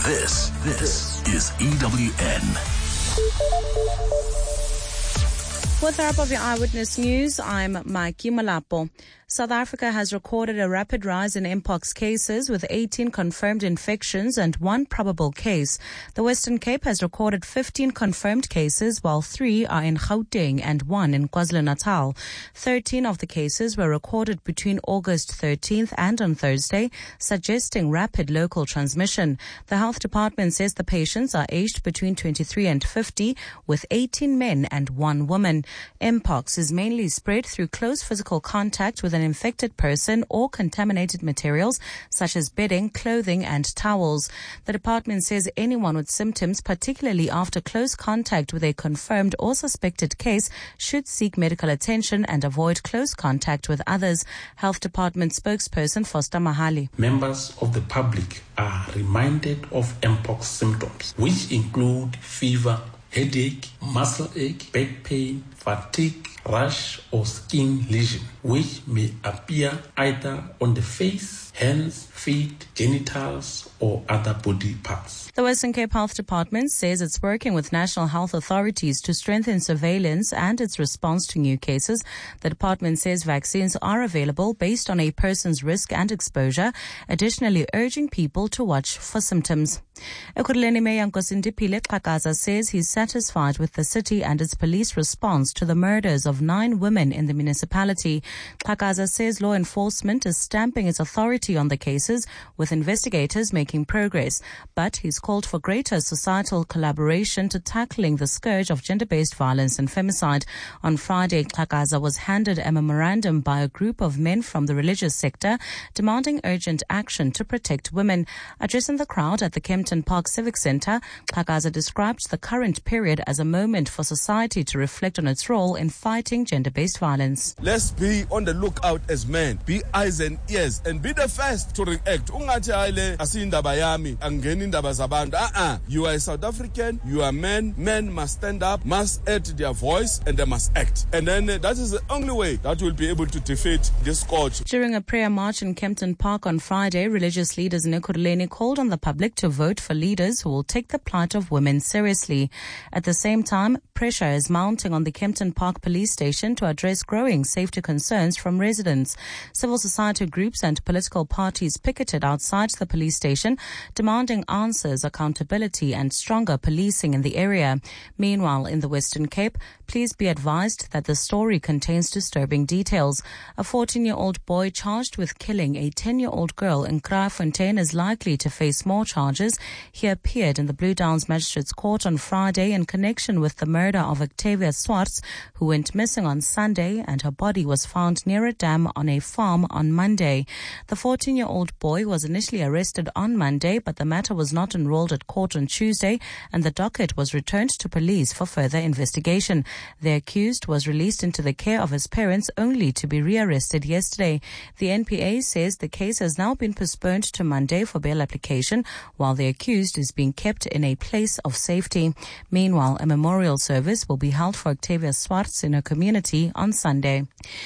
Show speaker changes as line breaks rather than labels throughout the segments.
This is EWN.
With the wrap of your Eyewitness News, I'm Maiki Malapo. South Africa has recorded a rapid rise in Mpox cases with 18 confirmed infections and 1 probable case. The Western Cape has recorded 15 confirmed cases, while 3 are in Gauteng and 1 in KwaZulu-Natal. 13 of the cases were recorded between August 13th and on Thursday, suggesting rapid local transmission. The Health Department says the patients are aged between 23 and 50, with 18 men and 1 woman. Mpox is mainly spread through close physical contact with an infected person or contaminated materials such as bedding, clothing and towels. The department says anyone with symptoms, particularly after close contact with a confirmed or suspected case, should seek medical attention and avoid close contact with others. Health Department spokesperson Foster Mahali.
Members of the public are reminded of Mpox symptoms, which include fever, headache, muscle ache, back pain, fatigue, rash or skin lesion, which may appear either on the face, hands, feet, genitals, or other body parts.
The Western Cape Health Department says it's working with national health authorities to strengthen surveillance and its response to new cases. The department says vaccines are available based on a person's risk and exposure, additionally urging people to watch for symptoms. Ekurhuleni Mayor Nkosindiphi Xhakaza says he's satisfied with the city and its police response to the murders of 9 women in the municipality. Xhakaza says law enforcement is stamping its authority on the cases, with investigators making progress, but he's called for greater societal collaboration to tackling the scourge of gender-based violence and femicide. On Friday, Xhakaza was handed a memorandum by a group of men from the religious sector demanding urgent action to protect women. Addressing the crowd at the Kempton Park Civic Centre, Xhakaza described the current period as a moment for society to reflect on its role in fighting gender-based violence.
Let's be on the lookout as men, be eyes and ears, and be the first to react. You are a South African, you are men. Men must stand up, must add their voice, and they must act. And then that is the only way that we'll be able to defeat this scourge.
During a prayer march in Kempton Park on Friday, religious leaders in Ekurhuleni called on the public to vote for leaders who will take the plight of women seriously. At the same time, pressure is mounting on the Kempton Park police station to address growing safety concerns from residents. Civil society groups and political parties picketed outside the police station, demanding answers, accountability and stronger policing in the area. Meanwhile, in the Western Cape, please be advised that the story contains disturbing details. A 14-year-old boy charged with killing a 10-year-old girl in Kraaifontein is likely to face more charges. He appeared in the Blue Downs Magistrates Court on Friday in connection with the murder of Octavia Swartz, who went missing on Sunday, and her body was found near a dam on a farm on Monday. The 14-year-old boy was initially arrested on Monday, but the matter was not enrolled at court on Tuesday, and the docket was returned to police for further investigation. The accused was released into the care of his parents only to be rearrested yesterday. The NPA says the case has now been postponed to Monday for bail application, while the accused is being kept in a place of safety. Meanwhile, a memorial service will be held for Octavia Swartz in her community on Sunday.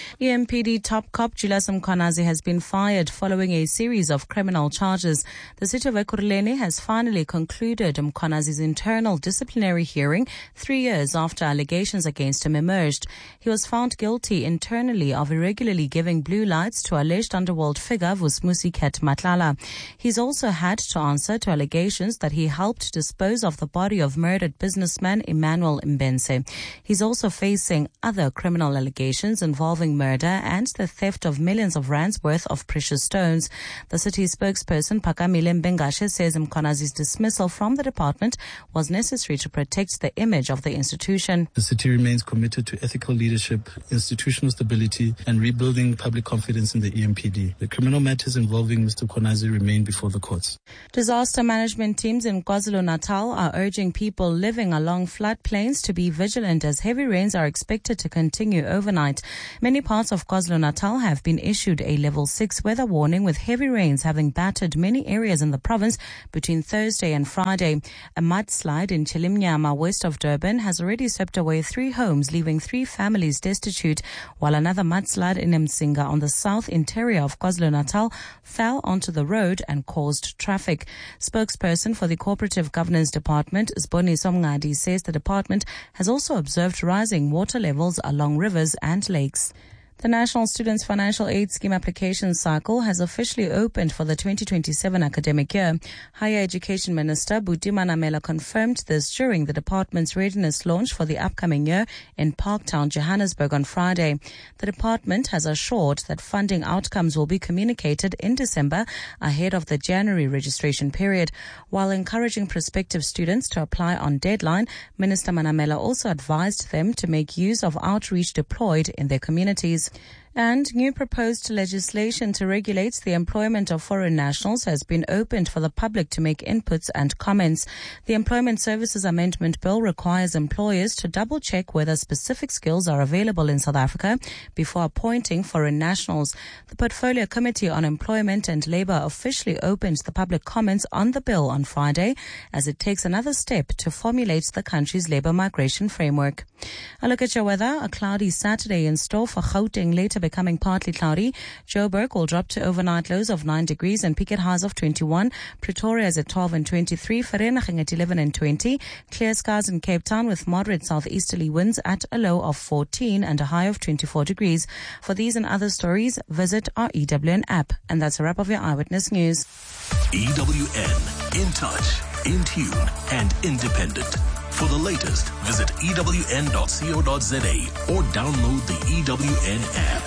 EMPD top cop Julius Mkhwanazi has been fired following a series of criminal charges. The city of Ekurhuleni has finally concluded Mkhwanazi's internal disciplinary hearing 3 years after allegations against him emerged. He was found guilty internally of irregularly giving blue lights to alleged underworld figure Vusmusi Ket Matlala. He's also had to answer to allegations that he helped dispose of the body of murdered businessman Emmanuel Mbense. He's also facing other criminal allegations involving murder and the theft of millions of rands worth of precious stones. The city's spokesperson Phakamile Mbengashe says Mkhwanazi's dismissal from the department was necessary to protect the image of the institution.
The city remains committed to ethical leadership, institutional stability, and rebuilding public confidence in the EMPD. The criminal matters involving Mr. Mkhwanazi remain before the courts.
Disaster management teams in KwaZulu-Natal are urging people living along floodplains to be vigilant as heavy rains are expected to continue overnight. Many parts of KwaZulu-Natal have been issued a level 6 weather warning, with heavy rains having battered many areas in the province between Thursday and Friday. A mudslide in Chilimnyama, west of Durban, has already swept away 3 homes, leaving 3 families destitute, while another mudslide in Msinga on the south interior of KwaZulu-Natal fell onto the road and caused traffic. Spokesperson spokesperson for the Cooperative Governance Department, Siboniso Mngadi, says the department has also observed rising water levels along rivers and lakes. The National Students Financial Aid Scheme application cycle has officially opened for the 2027 academic year. Higher Education Minister Buti Manamela confirmed this during the department's readiness launch for the upcoming year in Parktown, Johannesburg on Friday. The department has assured that funding outcomes will be communicated in December ahead of the January registration period. While encouraging prospective students to apply on deadline, Minister Manamela also advised them to make use of outreach deployed in their communities. And new proposed legislation to regulate the employment of foreign nationals has been opened for the public to make inputs and comments. The Employment Services Amendment Bill requires employers to double-check whether specific skills are available in South Africa before appointing foreign nationals. The Portfolio Committee on Employment and Labour officially opened the public comments on the bill on Friday as it takes another step to formulate the country's labour migration framework. A look at your weather. A cloudy Saturday in store for Gauteng, later becoming partly cloudy. Joburg will drop to overnight lows of 9 degrees and peak at highs of 21. Pretoria is at 12 and 23. Vereeniging at 11 and 20. Clear skies in Cape Town with moderate southeasterly winds at a low of 14 and a high of 24 degrees. For these and other stories, visit our EWN app. And that's a wrap of your Eyewitness News.
EWN, in touch, in tune, and independent. For the latest, visit ewn.co.za or download the EWN app.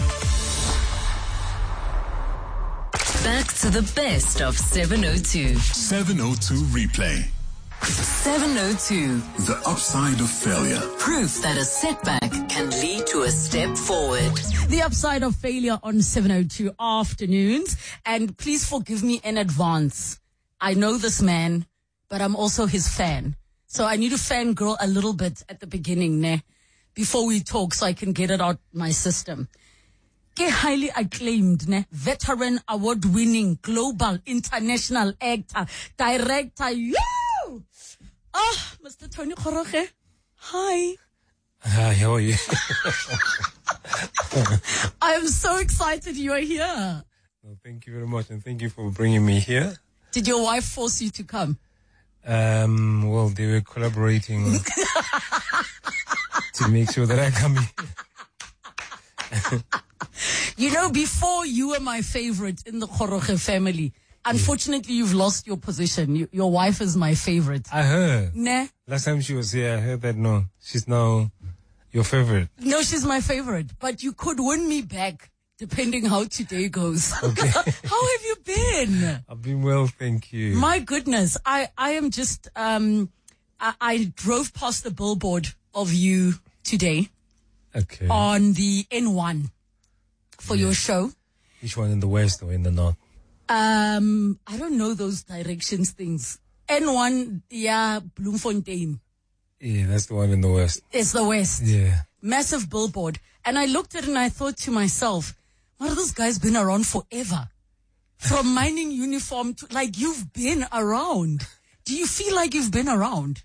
Back to the best of 702.
702 replay.
702.
The upside of failure.
Proof that a setback can lead to a step forward.
The upside of failure on 702 afternoons. And please forgive me in advance. I know this man, but I'm also his fan. So I need to fangirl a little bit at the beginning, before we talk, so I can get it out my system. Highly acclaimed, veteran, award-winning, global, international actor, director. Yo! Oh, Mr. Tony Kgoroge. Hi.
Hi, how are you?
I am so excited you are here.
Well, thank you very much, and thank you for bringing me here.
Did your wife force you to come?
Well, they were collaborating to make sure that I come here.
You know, before you were my favorite in the Kgoroge family. Unfortunately, you've lost your position. Your wife is my favorite.
I heard. Last time she was here, I heard that no, she's now your favorite.
No, she's my favorite. But you could win me back, depending how today goes.
Okay.
How have you been?
I've been well, thank you.
My goodness, I am just, I drove past the billboard of you today.
Okay.
On the N1 for your show.
Which one, in the west or in the north?
I don't know those directions things. N1, yeah, Bloemfontein.
Yeah, that's the one in the west.
It's the west.
Yeah.
Massive billboard. And I looked at it and I thought to myself, well, this guy's been around forever. From mining uniform to, like, you've been around. Do you feel like you've been around?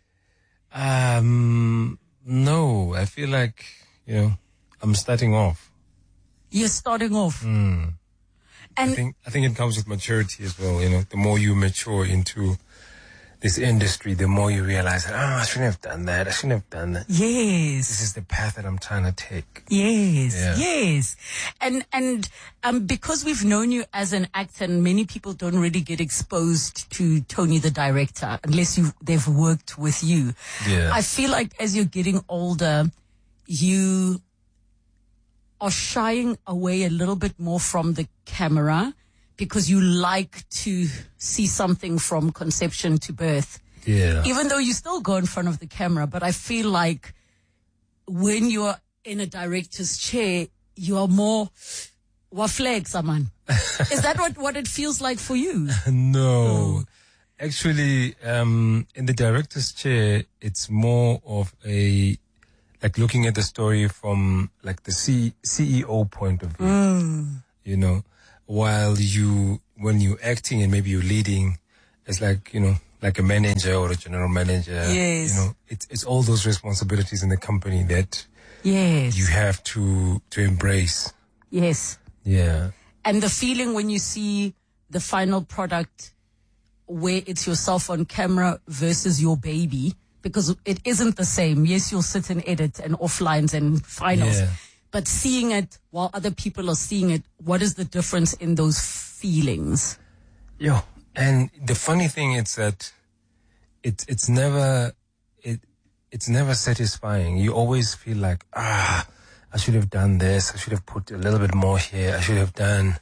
No, I feel like, I'm starting off.
You're starting off.
And I think it comes with maturity as well. The more you mature into this industry, the more you realize that, I shouldn't have done that. I shouldn't have done that.
Yes.
This is the path that I'm trying to take.
Yes.
Yeah.
Yes. And because we've known you as an actor, and many people don't really get exposed to Tony the director unless they've worked with you.
Yeah.
I feel like as you're getting older, you are shying away a little bit more from the camera because you like to see something from conception to birth.
Yeah.
Even though you still go in front of the camera, but I feel like when you're in a director's chair, you are more waflex, man. Is that what it feels like for you?
No. Actually, in the director's chair, it's more of like looking at the story from like the CEO point of view, while when you're acting and maybe you're leading, it's like, like a manager or a general manager.
Yes.
It's all those responsibilities in the company that
yes,
you have to embrace.
Yes.
Yeah.
And the feeling when you see the final product where it's yourself on camera versus your baby, because it isn't the same. Yes, you'll sit and edit and offlines and finals, but seeing it while other people are seeing it, what is the difference in those feelings?
Yeah, and the funny thing is that it's never satisfying. You always feel like, I should have done this. I should have put a little bit more here. I should have done,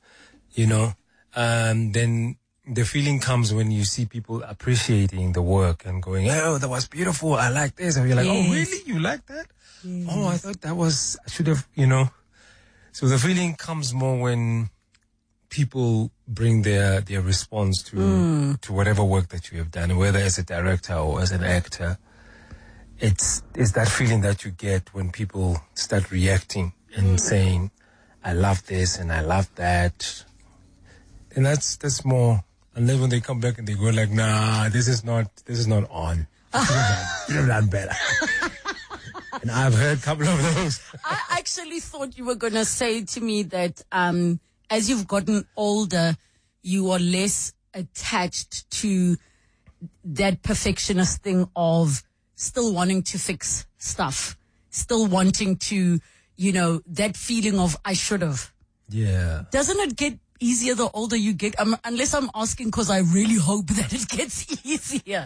then the feeling comes when you see people appreciating the work and going, oh, that was beautiful. I like this. And you're like, oh, really? You like that? Yes. Oh, I thought I should have, So the feeling comes more when people bring their response to whatever work that you have done, whether as a director or as an actor. It's that feeling that you get when people start reacting and saying, I love this and I love that. And that's more, unless when they come back and they go like, nah, this is not on. You should have done better. And I've heard a couple of those.
I actually thought you were going to say to me that as you've gotten older, you are less attached to that perfectionist thing of still wanting to fix stuff, still wanting to, that feeling of I should have.
Yeah.
Doesn't it get easier the older you get? Unless I'm asking because I really hope that it gets easier.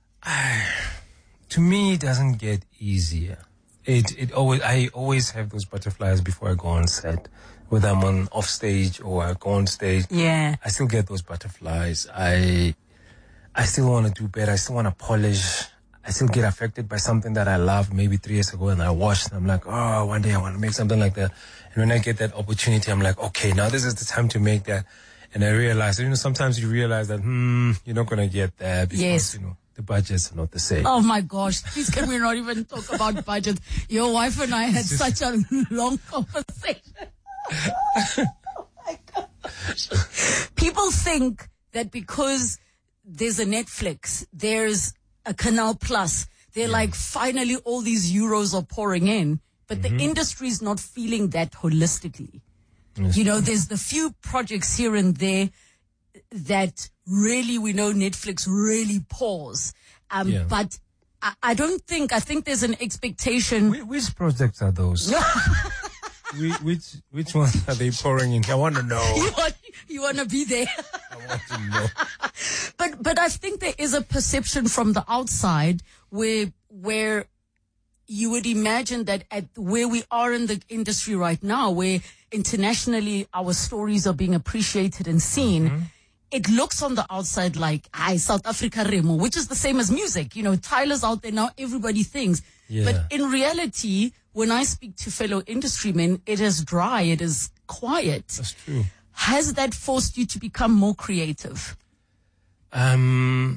To me, it doesn't get easier. I always have those butterflies before I go on set. Whether I'm on off stage or I go on stage, I still get those butterflies. I still want to do better. I still want to polish. I still get affected by something that I loved maybe 3 years ago, and I watched and I'm like, oh, one day I want to make something like that. And when I get that opportunity, I'm like, okay, now this is the time to make that. And I realize, sometimes you realize that, you're not going to get that because, the budgets are not the same.
Oh my gosh, please can we not even talk about budget? Your wife and I had such a long conversation. Oh my gosh. People think that because there's a Netflix, there's a Canal Plus, they're like, finally all these euros are pouring in, but the industry is not feeling that holistically. Yes. There's the few projects here and there that really, we know Netflix really pours. But I think there's an expectation.
Which projects are those? Which ones are they pouring in? I want to know.
You want to be there.
I want to know.
But I think there is a perception from the outside where you would imagine that at where we are in the industry right now, where internationally our stories are being appreciated and seen, it looks on the outside like, South Africa Remo, which is the same as music. Tyler's out there now, everybody thinks. Yeah. But in reality, when I speak to fellow industrymen, it is dry, it is quiet.
That's true.
Has that forced you to become more creative?
The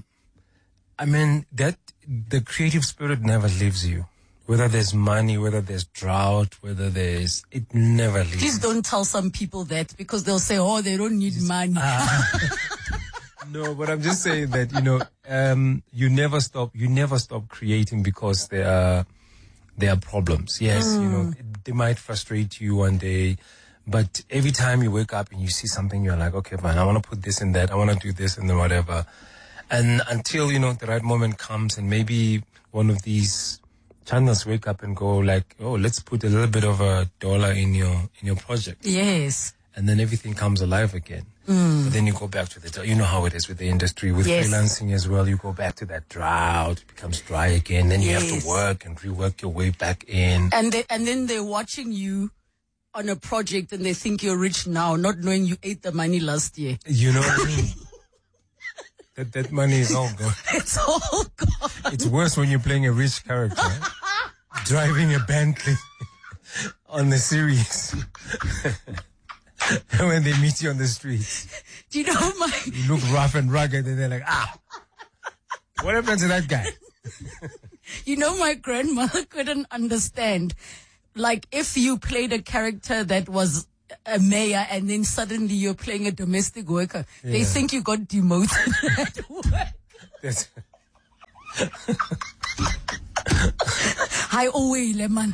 creative spirit never leaves you. Whether there's money, whether there's drought, it never leaves.
Please don't tell some people that, because they'll say, oh, they don't need money.
No, but I'm just saying that, you never stop creating because there are problems. Yes, they might frustrate you one day, but every time you wake up and you see something, you're like, okay, fine, I want to put this in that, I want to do this and then whatever. And until, the right moment comes and maybe one of these channels wake up and go like, oh, let's put a little bit of $1 in your project.
Yes.
And then everything comes alive again. But then you go back to how it is with the industry, with freelancing as well. You go back to that drought, it becomes dry again. Then you have to work and rework your way back in.
And then they're watching you on a project and they think you're rich now, not knowing you ate the money last year.
You know what I mean? That money is all gone.
It's all gone.
It's worse when you're playing a rich character, driving a Bentley on the series. And when they meet you on the street,
do you know
you look rough and rugged, and they're like, what happened to that guy?
My grandmother couldn't understand. Like, if you played a character that was a mayor and then suddenly you're playing a domestic worker, they think you got demoted at work. Hi, Owe, man.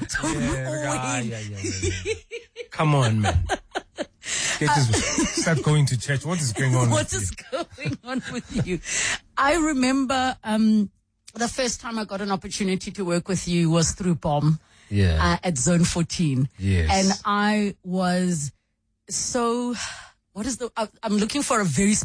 Come on, man. Start going to church. What is going on?
What is going going on with you? I remember the first time I got an opportunity to work with you was through BOM at Zone 14.
Yes.
And I was so, I'm looking for a very